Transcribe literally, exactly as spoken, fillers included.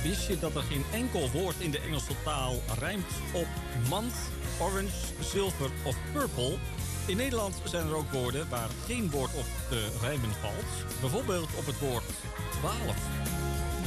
Wist je dat er geen enkel woord in de Engelse taal rijmt op month, orange, zilver of purple? In Nederland zijn er ook woorden waar geen woord op te rijmen valt. Bijvoorbeeld op het woord twaalf.